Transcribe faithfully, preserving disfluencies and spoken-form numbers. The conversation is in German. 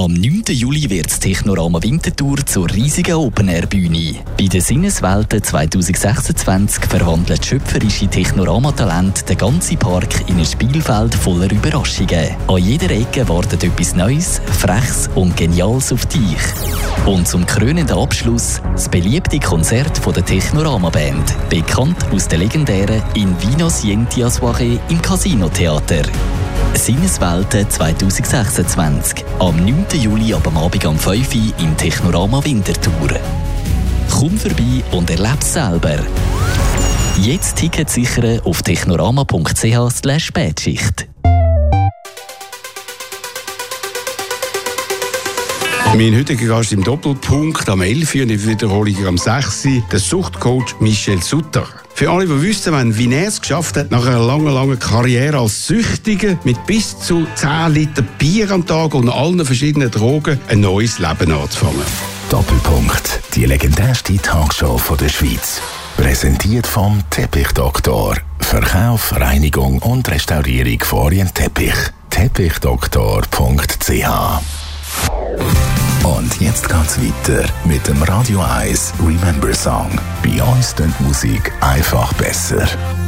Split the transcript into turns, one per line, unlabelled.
Am neunten Juli wird das Technorama Winterthur zur riesigen Open-Air-Bühne. Bei den Sinneswelten zwanzig sechsundzwanzig verwandelt schöpferische Technorama-Talente den ganzen Park in ein Spielfeld voller Überraschungen. An jeder Ecke wartet etwas Neues, Freches und Geniales auf dich. Und zum krönenden Abschluss das beliebte Konzert von der Technorama-Band, bekannt aus der legendären In Vino Sienti a Soirée im Casino-Theater. Sinneswelten zwanzig sechsundzwanzig. Am neunten Juli ab am Abend um fünf Uhr im Technorama Winterthur. Komm vorbei und erlebe es selber. Jetzt Tickets sichern auf technorama punkt c h slash spätschicht.
Mein heutiger Gast im Doppelpunkt am elf Uhr und in Wiederholung am sechs Uhr, der Suchtcoach Michel Sutter. Für alle, die wissen wollen, wie er es geschafft hat, nach einer langen, langen Karriere als Süchtiger mit bis zu zehn Liter Bier am Tag und allen verschiedenen Drogen ein neues Leben anzufangen.
Doppelpunkt, die legendärste Talkshow von der Schweiz. Präsentiert vom Teppichdoktor. Verkauf, Reinigung und Restaurierung von Orientteppich. teppichdoktor punkt c h. Und jetzt geht's weiter mit dem Radio eins Remember Song. Bei uns klingt Musik einfach besser.